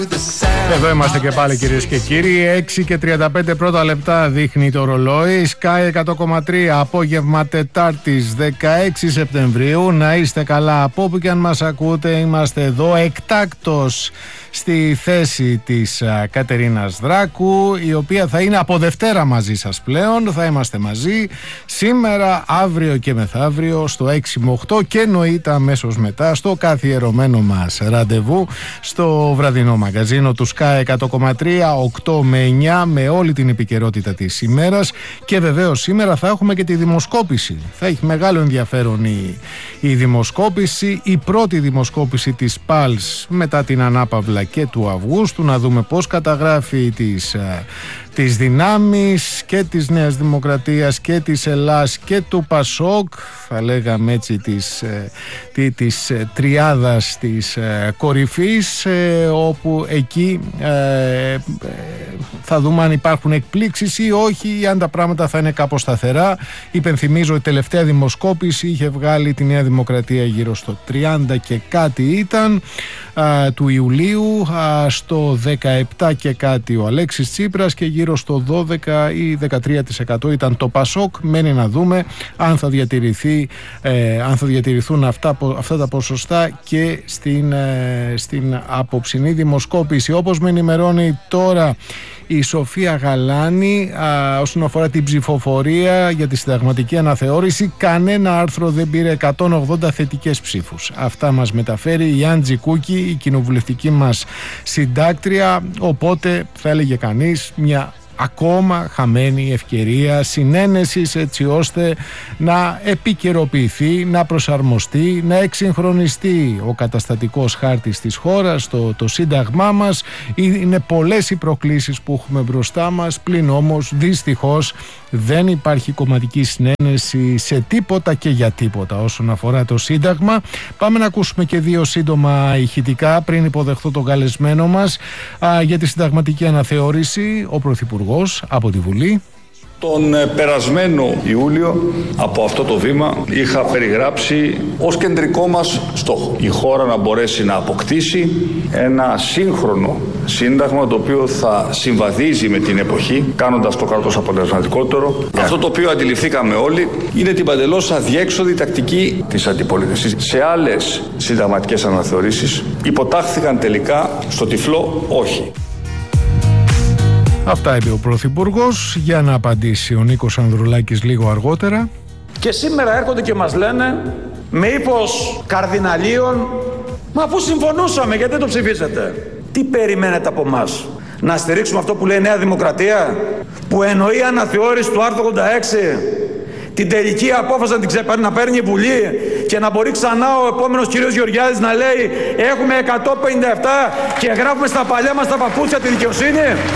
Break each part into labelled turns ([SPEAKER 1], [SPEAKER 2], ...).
[SPEAKER 1] Εδώ είμαστε και πάλι, κυρίες και κύριοι. 6 και 35 πρώτα λεπτά δείχνει το ρολόι. Sky 100,3, απόγευμα Τετάρτης 16 Σεπτεμβρίου. Να είστε καλά από όπου και αν μας ακούτε. Είμαστε εδώ εκτάκτος στη θέση της Κατερίνας Δράκου, η οποία θα είναι από Δευτέρα μαζί σας πλέον. Θα είμαστε μαζί σήμερα, αύριο και μεθαύριο στο 6 με 8 και εννοείται αμέσως μετά στο καθιερωμένο μας ραντεβού στο βραδινό μαγαζίνο του Sky 100,3 8 με 9 με όλη την επικαιρότητα της ημέρας. Και βεβαίως σήμερα θα έχουμε και τη δημοσκόπηση. Θα έχει μεγάλο ενδιαφέρον η δημοσκόπηση, η πρώτη δημοσκόπηση της Pulse μετά την ανάπαυλα και του Αυγούστου, να δούμε πώς καταγράφει τις δυνάμεις και της Νέας Δημοκρατίας και της Ελλάς και του Πασόκ, θα λέγαμε έτσι της τριάδας της κορυφής, όπου εκεί θα δούμε αν υπάρχουν εκπλήξεις ή όχι, ή αν τα πράγματα θα είναι κάπως σταθερά. Υπενθυμίζω, η τελευταία δημοσκόπηση είχε βγάλει τη Νέα Δημοκρατία γύρω στο 30 και κάτι ήταν του Ιουλίου, στο 17 και κάτι ο Αλέξης Τσίπρας και γύρω στο 12 ή 13% ήταν το Πασόκ. Μένει να δούμε αν θα διατηρηθούν αυτά τα ποσοστά και στην απόψινή δημοσκόπηση. Όπως με ενημερώνει τώρα η Σοφία Γαλάνη, όσον αφορά την ψηφοφορία για τη συνταγματική αναθεώρηση, κανένα άρθρο δεν πήρε 180 θετικές ψήφους. Αυτά μας μεταφέρει η Άντζη Κούκη, η κοινοβουλευτική μας συντάκτρια, οπότε θα έλεγε κανείς μια ακόμα χαμένη ευκαιρία συνένεσης, έτσι ώστε να επικαιροποιηθεί, να προσαρμοστεί, να εξυγχρονιστεί ο καταστατικός χάρτης της χώρας, το σύνταγμά μας. Είναι πολλές οι προκλήσεις που έχουμε μπροστά μας, πλην όμως δυστυχώς δεν υπάρχει κομματική συνένεση σε τίποτα και για τίποτα όσον αφορά το σύνταγμα. Πάμε να ακούσουμε και δύο σύντομα ηχητικά πριν υποδεχθώ τον καλεσμένο μας για τη συνταγματική αναθεώρηση, ο Πρωθυπουργός από τη Βουλή.
[SPEAKER 2] Τον περασμένο Ιούλιο από αυτό το βήμα είχα περιγράψει ως κεντρικό μας στόχο η χώρα να μπορέσει να αποκτήσει ένα σύγχρονο σύνταγμα, το οποίο θα συμβαδίζει με την εποχή, κάνοντας το κράτος αποτελεσματικότερο. Αυτό το οποίο αντιληφθήκαμε όλοι είναι την παντελώς αδιέξοδη τακτική της αντιπολίτευσης. Σε άλλες συνταγματικές αναθεωρήσεις υποτάχθηκαν τελικά στο τυφλό όχι.
[SPEAKER 1] Αυτά είπε ο Πρωθυπουργός. Για να απαντήσει ο Νίκος Ανδρουλάκης λίγο αργότερα.
[SPEAKER 3] Και σήμερα έρχονται και μας λένε με ύφος καρδιναλίων, μα αφού συμφωνούσαμε γιατί δεν το ψηφίσετε? Τι περιμένετε από εμάς? Να στηρίξουμε αυτό που λέει Νέα Δημοκρατία, που εννοεί αναθεώρηση του άρθρου 86, την τελική απόφαση να παίρνει η Βουλή και να μπορεί ξανά ο επόμενος κύριος Γεωργιάδης να λέει έχουμε 157 και γράφουμε στα παλιά μας τα παπούτσια τη δικαιοσύνη?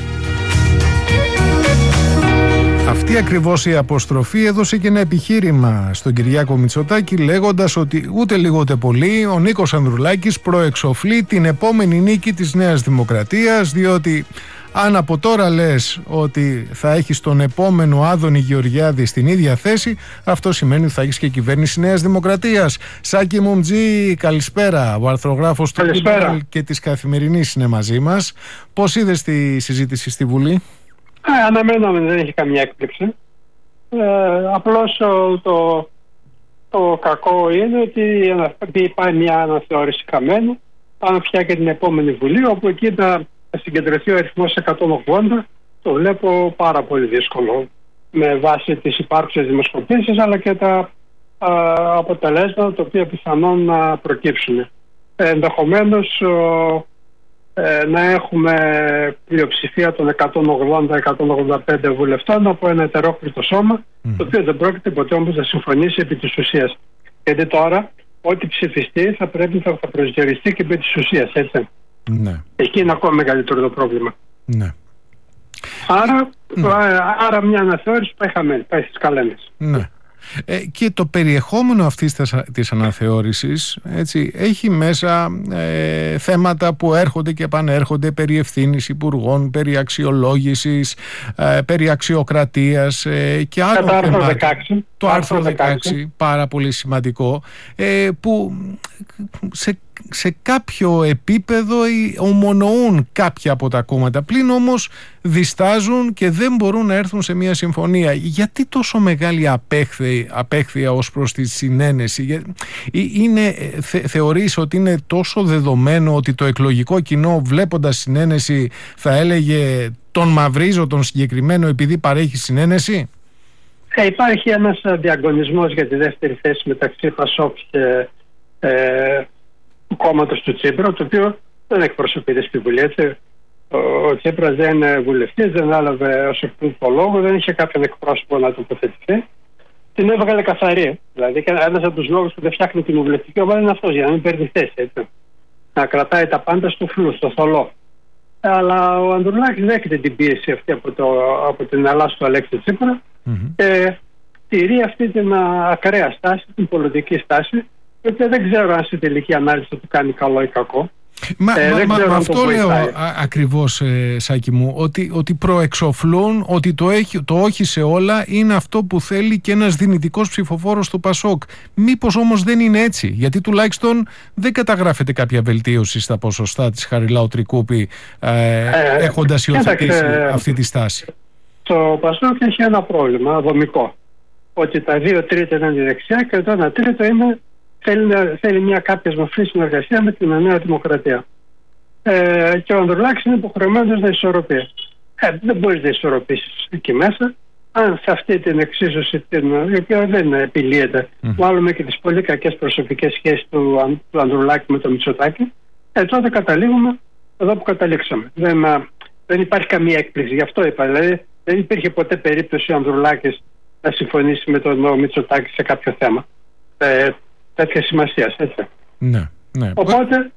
[SPEAKER 1] Αυτή ακριβώς η αποστροφή έδωσε και ένα επιχείρημα στον Κυριάκο Μητσοτάκη, λέγοντας ότι ούτε λίγο ούτε πολύ ο Νίκος Ανδρουλάκης προεξοφλεί την επόμενη νίκη της Νέας Δημοκρατίας, διότι αν από τώρα λες ότι θα έχεις τον επόμενο Άδωνη Γεωργιάδη στην ίδια θέση, αυτό σημαίνει ότι θα έχεις και κυβέρνηση Νέας Δημοκρατίας. Σάκη Μουμτζή, καλησπέρα. Ο αρθρογράφος του Κύπρου και της Καθημερινής είναι μαζί μας. Πώς είδες τη συζήτηση στη Βουλή?
[SPEAKER 4] Αναμέναμε, δεν έχει καμία έκπληξη. Απλώς το κακό είναι ότι πάει μια αναθεώρηση χαμένη. Πάμε πια και την επόμενη Βουλή, όπου εκεί θα συγκεντρωθεί ο αριθμός 180. Το βλέπω πάρα πολύ δύσκολο με βάση τις υπάρχουσες δημοσκοπήσεις, αλλά και τα αποτελέσματα τα οποία πιθανόν να προκύψουν. Ενδεχομένως να έχουμε πλειοψηφία των 180-185 βουλευτών από ένα ετερόκλητο σώμα, το οποίο δεν πρόκειται ποτέ όμως να συμφωνήσει επί της ουσίας. Γιατί τώρα ό,τι ψηφιστεί θα πρέπει να θα προσδιοριστεί και επί της ουσίας, έτσι. Ναι. Εκεί είναι ακόμα μεγαλύτερο το πρόβλημα. Ναι. Άρα μια αναθεώρηση πάει χαμένη, πάει στις καλένες.
[SPEAKER 1] Ναι. Και το περιεχόμενο αυτής της αναθεώρησης, έτσι, έχει μέσα θέματα που έρχονται και επανέρχονται περί ευθύνης υπουργών, περί αξιολόγησης, περί αξιοκρατίας και άλλων θεμάτων. Το άρθρο 16, πάρα πολύ σημαντικό, που σε σε κάποιο επίπεδο ομονοούν κάποια από τα κόμματα, πλην όμως διστάζουν και δεν μπορούν να έρθουν σε μια συμφωνία. Γιατί τόσο μεγάλη απέχθεια ως προς τη συνένεση? Θεωρείς ότι είναι τόσο δεδομένο ότι το εκλογικό κοινό, βλέποντας συνένεση, θα έλεγε τον μαυρίζω τον συγκεκριμένο επειδή παρέχει συνένεση?
[SPEAKER 4] Υπάρχει ένας διαγωνισμός για τη δεύτερη θέση μεταξύ Πασόκ και του κόμματος του Τσίπρα, το οποίο δεν εκπροσωπείται στη Βουλή. Έτσι. Ο Τσίπρας δεν είναι βουλευτής, δεν έλαβε ως εκ τούτου το λόγο, δεν είχε κάποιον εκπρόσωπο να τοποθετηθεί. Την έβγαλε καθαρή. Δηλαδή, ένας από τους λόγους που δεν φτιάχνει την βουλευτική ομάδα είναι αυτός, για να μην παίρνει θέση. Έτσι. Να κρατάει τα πάντα στο φλού, στο θολό. Αλλά ο Ανδρουλάκης δέχεται την πίεση αυτή από την Ελλάδα του Αλέξη Τσίπρα και τηρεί αυτή την ακραία στάση, την πολιτική στάση, η οποία δεν ξέρω αν στην τελική ανάλυση του κάνει καλό ή κακό.
[SPEAKER 1] Αυτό λέω ακριβώς, Σάκη μου, ότι προεξοφλούν ότι το όχι σε όλα είναι αυτό που θέλει και ένας δυνητικός ψηφοφόρος του Πασόκ. Μήπως όμως δεν είναι έτσι? Γιατί τουλάχιστον δεν καταγράφεται κάποια βελτίωση στα ποσοστά της Χαριλάου Τρικούπη έχοντας υιοθετήσει αυτή τη στάση.
[SPEAKER 4] Το Πασόκ έχει ένα πρόβλημα δομικό, ότι τα 2 τρίτα είναι δεξιά και το 1 τρίτο είναι θέλει μια κάποια μορφή συνεργασία με την Νέα Δημοκρατία. Και ο Ανδρουλάκης είναι υποχρεωμένος να ισορροπεί. Δεν μπορείς να ισορροπήσεις εκεί μέσα, αν σε αυτή την εξίσωση, η οποία δεν επιλύεται, μάλλον και τις πολύ κακές προσωπικές σχέσεις του Ανδρουλάκη με τον Μητσοτάκη, τότε καταλήγουμε εδώ που καταλήξαμε. Δεν υπάρχει καμία έκπληξη, γι' αυτό είπα. Δηλαδή, δεν υπήρχε ποτέ περίπτωση ο Ανδρουλάκης να συμφωνήσει με τον Μητσοτάκη σε κάποιο θέμα τέτοια σημασία, έτσι.
[SPEAKER 1] Ναι.
[SPEAKER 4] Οπότε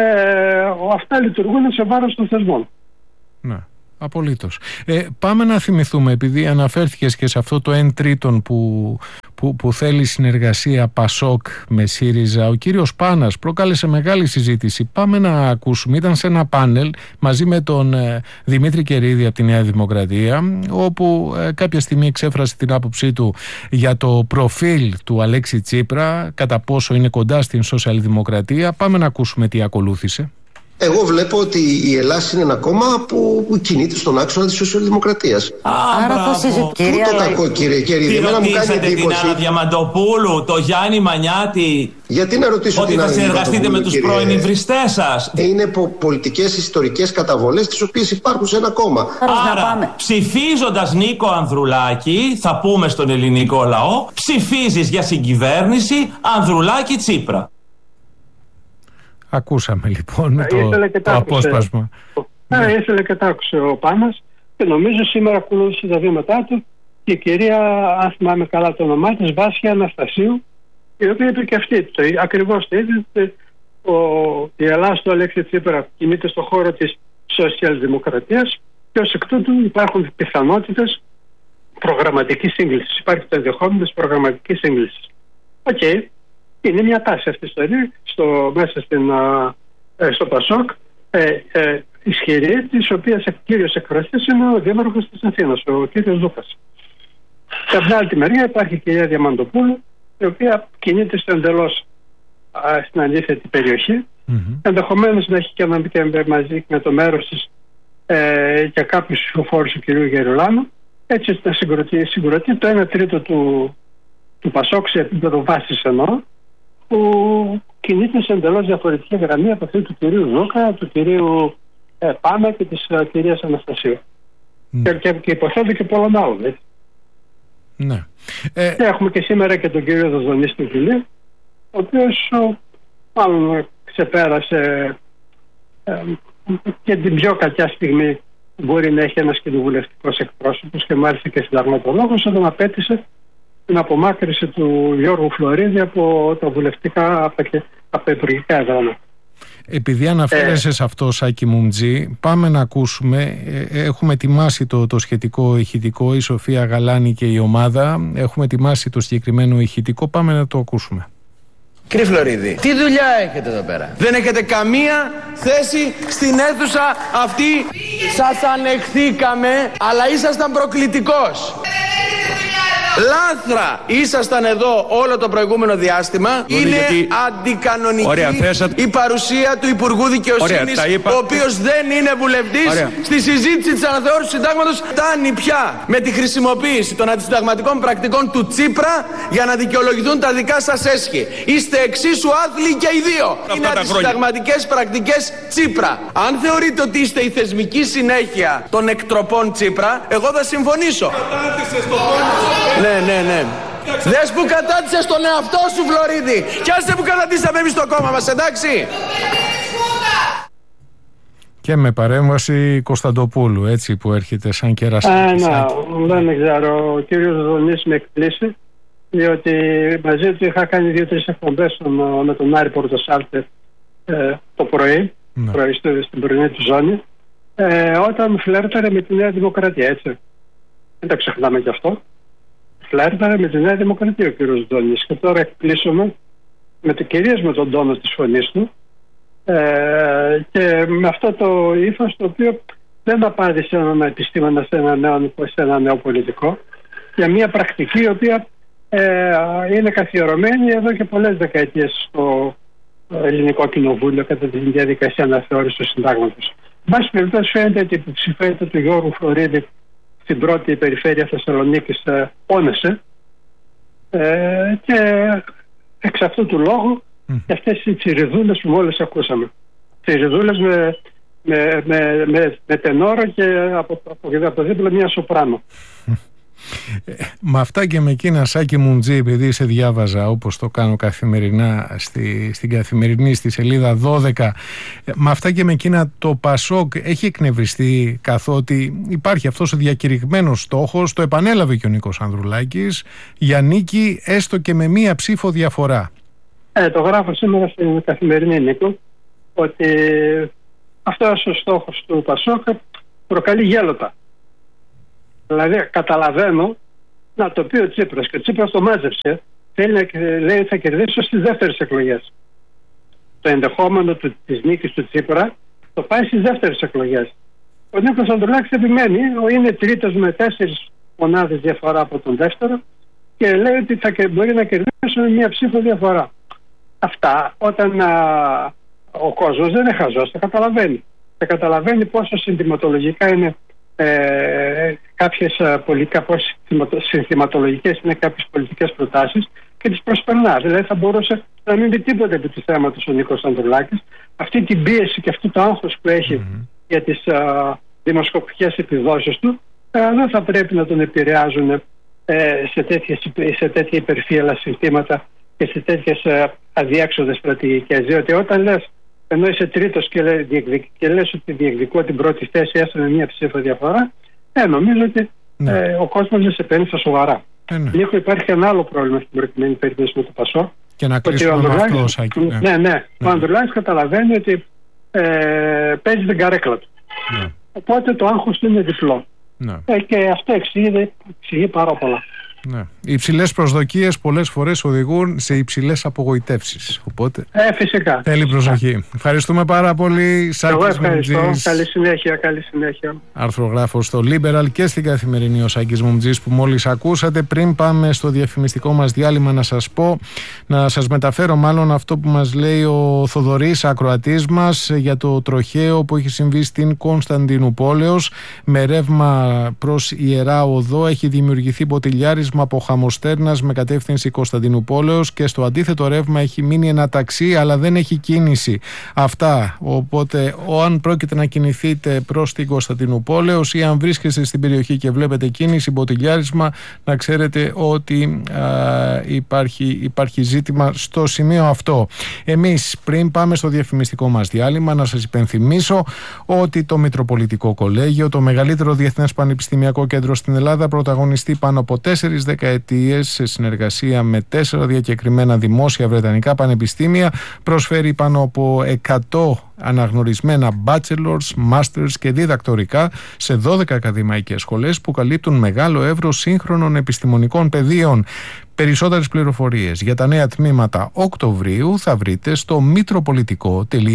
[SPEAKER 4] αυτά λειτουργούν σε βάρος των θεσμών.
[SPEAKER 1] Ναι, απολύτως. Πάμε να θυμηθούμε, επειδή αναφέρθηκες και σε αυτό το 1 τρίτον που θέλει συνεργασία Πασόκ με ΣΥΡΙΖΑ, ο κύριος Πάνας προκάλεσε μεγάλη συζήτηση. Πάμε να ακούσουμε. Ήταν σε ένα πάνελ μαζί με τον Δημήτρη Κερίδη από τη Νέα Δημοκρατία, όπου κάποια στιγμή εξέφρασε την άποψή του για το προφίλ του Αλέξη Τσίπρα, κατά πόσο είναι κοντά στην σοσιαλδημοκρατία. Πάμε να ακούσουμε τι ακολούθησε.
[SPEAKER 5] Εγώ βλέπω ότι η Ελλάδα είναι ένα κόμμα που κινείται στον άξονα της σοσιαλδημοκρατίας.
[SPEAKER 6] Άρα θα συζητήσει.
[SPEAKER 5] Πού το κακό, κύριε Κερίδη? Εμένα μου κάνει εντύπωση.
[SPEAKER 6] Την Άννα Διαμαντοπούλου, το Γιάννη Μανιάτη.
[SPEAKER 5] Γιατί να ρωτήσω
[SPEAKER 6] ότι θα συνεργαστείτε με τους πρώην υβριστές σας?
[SPEAKER 5] Είναι πολιτικές ιστορικές καταβολές τις οποίες υπάρχουν σε ένα κόμμα.
[SPEAKER 6] Άρα, ψηφίζοντας Νίκο Ανδρουλάκη, θα πούμε στον ελληνικό λαό, ψηφίζεις για συγκυβέρνηση Ανδρουλάκη-Τσίπρα.
[SPEAKER 1] Ακούσαμε λοιπόν το απόσπασμα.
[SPEAKER 4] Ήθελε και τα άκουσε ο Πάνας και νομίζω σήμερα ακολούθησε τα βήματά του και η κυρία, αν θυμάμαι καλά το όνομά της, Βάσια Αναστασίου, η οποία είπε και αυτή ακριβώς το ίδιο. Η Ελλάδα του Αλέξη Τσίπρα κινείται στον χώρο της σοσιαλδημοκρατίας και ως εκ τούτου υπάρχουν πιθανότητες προγραμματικής σύγκλησης. Υπάρχει το ενδεχόμενο της προγραμματικής σύγκλησης. Οκ. Είναι μια τάση αυτή η ιστορία μέσα στο Πασόκ ισχυρή, της οποίας κύριος εκφραστής είναι ο δήμαρχος της Αθήνας, ο κύριος Δούκας. Σε αυτή άλλη τη μεριά υπάρχει η κυρία Διαμαντοπούλου, η οποία κινείται στην αντίθετη περιοχή. Ενδεχομένως να έχει και μαζί με το μέρος της για κάποιους ψηφοφόρους του κυρίου Γερουλάνου, έτσι να συγκροτεί το 1 τρίτο του Πασόκ σε επίπεδο βάσης εννοώ, που κινείται σε εντελώς διαφορετική γραμμή από αυτή του κυρίου Ζούκα, του κυρίου Πάνα και της κυρίας Αναστασίου. Και υποθέτω και πολλών άλλων. Έτσι.
[SPEAKER 1] Ναι.
[SPEAKER 4] Έχουμε και σήμερα και τον κύριο Δοσδονή στην Βουλή, ο οποίος μάλλον ξεπέρασε και την πιο κακιά στιγμή που μπορεί να έχει ένας κοινοβουλευτικός εκπρόσωπος και μάλιστα και συνταγματολόγος, όταν απέτησε την απομάκρυνση του Γιώργου Φλωρίδη από τα βουλευτικά, από τα υπουργικά έδρανα.
[SPEAKER 1] Επειδή αναφέρεσαι σε αυτό, Σάκη Μουμτζή, πάμε να ακούσουμε. Έχουμε ετοιμάσει το σχετικό ηχητικό, η Σοφία Γαλάνη και η ομάδα. Έχουμε ετοιμάσει το συγκεκριμένο ηχητικό. Πάμε να το ακούσουμε.
[SPEAKER 7] Κύριε Φλωρίδη, τι δουλειά έχετε εδώ πέρα? Δεν έχετε καμία θέση στην αίθουσα αυτή. Σας ανεχθήκαμε, αλλά ήσασταν προκλητικός. Λάθρα ήσασταν εδώ όλο το προηγούμενο διάστημα. Είναι αντικανονική η παρουσία του Υπουργού Δικαιοσύνης, ο οποίος δεν είναι βουλευτής, στη συζήτηση της αναθεώρησης του συντάγματος. Φτάνει πια με τη χρησιμοποίηση των αντισυνταγματικών πρακτικών του Τσίπρα για να δικαιολογηθούν τα δικά σας έσχη. Είστε εξίσου άθλοι και οι δύο. Είναι αντισυνταγματικές πρακτικές Τσίπρα. Αν θεωρείτε ότι είστε η θεσμική συνέχεια των εκτροπών Τσίπρα, εγώ θα συμφωνήσω. Ναι. Δες που κατάτησες τον εαυτό σου, Φλωρίδη. Κι άσε που κατατήσαμε εμείς το κόμμα μας, εντάξει.
[SPEAKER 1] Και με παρέμβαση Κωνσταντοπούλου, έτσι, που έρχεται σαν κερασάκι.
[SPEAKER 4] Δεν ξέρω. Ο κύριος Δονής με εκπλήσει, διότι μαζί του είχα κάνει 2-3 εκπομπές με τον Άρη Πορτοσάλτε το πρωί, στην πρωινή του ζώνη, όταν φλέρταρε με τη Νέα Δημοκρατία, έτσι. Δεν το ξεχνάμε κι αυτό. Φλέρταρε με τη Νέα Δημοκρατία ο κύριος Δονής, και τώρα εκπλήσωμε κυρίως με τον τόνο της φωνής του, και με αυτό το ύφος, το οποίο δεν απάντησε έναν επιστήμονα σε ένα νέο πολιτικό, για μια πρακτική η οποία είναι καθιερωμένη εδώ και πολλές δεκαετίες στο Ελληνικό Κοινοβούλιο κατά τη διαδικασία αναθεώρησης του συντάγματος. Εν πάση περιπτώσει, φαίνεται ότι η υποψηφιότητα του Γιώργου Φλωρίδη στην πρώτη περιφέρεια Θεσσαλονίκης πόνεσε, και εξ αυτού του λόγου και αυτές οι τσιριδούλες που μόλις ακούσαμε. Τσιριδούλες με τενόρο και από δίπλα μια σοπράνο.
[SPEAKER 1] Με αυτά και με εκείνα, Σάκη Μουμτζή, επειδή σε διάβαζα όπως το κάνω καθημερινά στην Καθημερινή, στη σελίδα 12, με αυτά και με εκείνα το Πασόκ έχει εκνευριστεί, καθότι υπάρχει αυτός ο διακηρυγμένος στόχος, το επανέλαβε και ο Νίκος Ανδρουλάκης, για νίκη έστω και με μία ψήφο διαφορά. Το γράφω σήμερα στην Καθημερινή, Νίκο, ότι αυτός ο στόχος του Πασόκ προκαλεί γέλοτα. Δηλαδή καταλαβαίνω να το πει ο Τσίπρας, και ο Τσίπρας το μάζεψε, λέει θα κερδίσω στις δεύτερες εκλογές. Το ενδεχόμενο της νίκης του Τσίπρα το πάει στις δεύτερες εκλογές. Ο Νίκος Ανδρουλάκης επιμένει, είναι τρίτος με 4 μονάδες διαφορά από τον δεύτερο, και λέει ότι μπορεί να κερδίσει με μία ψήφο διαφορά. Αυτά όταν ο κόσμος δεν είναι χαζός, τα καταλαβαίνει. Τα καταλαβαίνει πόσο συνθηματολογικά είναι κάποιες συνθηματολογικές είναι κάποιες πολιτικές προτάσεις, και τις προσπερνά. Δηλαδή θα μπορούσε να μην πει τίποτα επί του θέματος ο Νίκος Ανδρουλάκης. Αυτή την πίεση και αυτό το άγχος που έχει για τις δημοσκοπικές επιδόσεις του δεν θα πρέπει να τον επηρεάζουν σε τέτοια υπερφύαλα συνθήματα και σε τέτοιες αδιέξοδες στρατηγικές. Διότι όταν λες, ενώ είσαι τρίτος και λες ότι διεκδικώ την πρώτη θέση έστω με μία ψήφο διαφορά, νομίζω ότι ο κόσμος δεν σε παίρνει στα σοβαρά. Νίκο, υπάρχει ένα άλλο πρόβλημα στην προκειμένη περίπτωση με το Πασό. Και να κλείσουμε με αυτό, Σάκη.
[SPEAKER 4] Ο Ανδρουλάκης καταλαβαίνει ότι παίζει την καρέκλα του. Οπότε το άγχος του είναι διπλό. Και αυτό εξηγεί πάρα πολλά.
[SPEAKER 1] Οι υψηλές προσδοκίες πολλές φορές οδηγούν σε υψηλές απογοητεύσεις. Οπότε
[SPEAKER 4] φυσικά.
[SPEAKER 1] Θέλει προσοχή. Ευχαριστούμε πάρα πολύ.
[SPEAKER 4] Εγώ ευχαριστώ. Καλή συνέχεια.
[SPEAKER 1] Αρθρογράφος στο Liberal και στην Καθημερινή ο Σάκης Μουμτζής που μόλις ακούσατε. Πριν πάμε στο διαφημιστικό μας διάλειμμα, να σας μεταφέρω μάλλον αυτό που μας λέει ο Θοδωρής, ακροατής μας, για το τροχαίο που έχει συμβεί στην Κωνσταντινούπολεως. Με ρεύμα προς Ιερά Οδό έχει δημιουργηθεί ποτηλιάρισμα από Χαμοστέρνας με κατεύθυνση Κωνσταντινούπολεως, και στο αντίθετο ρεύμα έχει μείνει ένα ταξί αλλά δεν έχει κίνηση. Αυτά. Οπότε αν πρόκειται να κινηθείτε προς την Κωνσταντινούπολεως ή αν βρίσκεστε στην περιοχή και βλέπετε κίνηση, ποτηλιάρισμα, να ξέρετε ότι υπάρχει ζήτημα στο σημείο αυτό. Εμείς πριν πάμε στο διαφημιστικό μας διάλειμμα, να σας υπενθυμίσω ότι το Μητροπολιτικό Κολέγιο, το μεγαλύτερο διεθνές πανεπιστημιακό κέντρο στην Ελλάδα, πρωταγωνιστεί πάνω από 4 δεκαετίες σε συνεργασία με 4 διακεκριμένα δημόσια βρετανικά πανεπιστήμια, προσφέρει πάνω από 100 αναγνωρισμένα bachelors, masters και διδακτορικά σε 12 ακαδημαϊκές σχολές που καλύπτουν μεγάλο εύρος σύγχρονων επιστημονικών πεδίων. Περισσότερες πληροφορίες για τα νέα τμήματα Οκτωβρίου θα βρείτε στο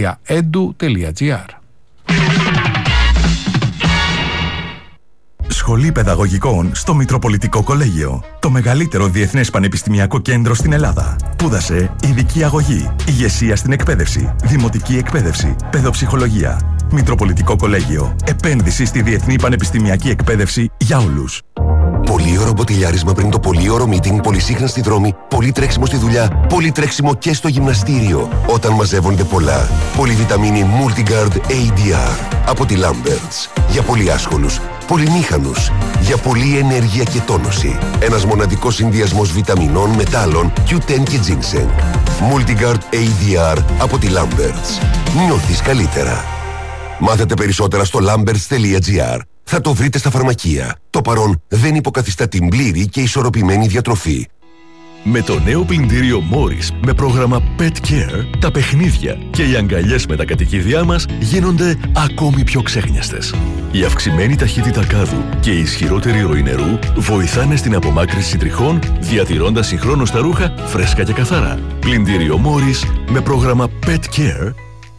[SPEAKER 1] mitropolitico.edu.gr.
[SPEAKER 8] Σχολή Παιδαγωγικών στο Μητροπολιτικό Κολέγιο. Το μεγαλύτερο διεθνές πανεπιστημιακό κέντρο στην Ελλάδα. Πούδασε ειδική αγωγή, ηγεσία στην εκπαίδευση, δημοτική εκπαίδευση, παιδοψυχολογία. Μητροπολιτικό Κολέγιο. Επένδυση στη διεθνή πανεπιστημιακή εκπαίδευση για όλους.
[SPEAKER 9] Πολύ ωραίο μποτιλιάρισμα πριν το πολύ ωραίο meeting, πολύ σύγχρονα στη δρόμη, πολύ τρέξιμο στη δουλειά, πολύ τρέξιμο και στο γυμναστήριο. Όταν μαζεύονται πολλά. Πολυβιταμίνη Multigard ADR από τη Lamberts. Για πολύ άσχολους, πολυμήχανους, για πολλή ενέργεια και τόνωση. Ένας μοναδικός συνδυασμός βιταμινών, μετάλλων, Q10 και ginseng. Multigard ADR από τη Lamberts. Νιώθεις καλύτερα. Μάθετε περισσότερα στο lamberts.gr. Θα το βρείτε στα φαρμακεία. Το παρόν δεν υποκαθιστά την πλήρη και ισορροπημένη διατροφή.
[SPEAKER 10] Με το νέο πλυντήριο Morris με πρόγραμμα Pet Care, τα παιχνίδια και οι αγκαλιές με τα κατοικίδια μας γίνονται ακόμη πιο ξέχνιαστες. Η αυξημένη ταχύτητα κάδου και η ισχυρότερη ροή νερού βοηθάνε στην απομάκρυνση τριχών, διατηρώντας συγχρόνως τα ρούχα φρέσκα και καθαρά. Πλυντήριο Morris με πρόγραμμα Pet Care.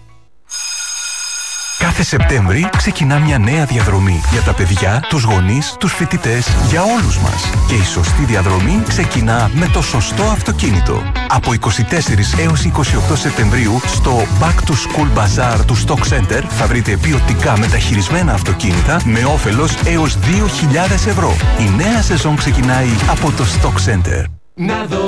[SPEAKER 11] Κάθε Σεπτέμβρη ξεκινά μια νέα διαδρομή για τα παιδιά, τους γονείς, τους φοιτητές, για όλους μας. Και η σωστή διαδρομή ξεκινά με το σωστό αυτοκίνητο. Από 24 έως 28 Σεπτεμβρίου στο Back to School Bazaar του Stock Center θα βρείτε ποιοτικά μεταχειρισμένα αυτοκίνητα με όφελος έως 2.000 ευρώ. Η νέα σεζόν ξεκινάει από το Stock Center.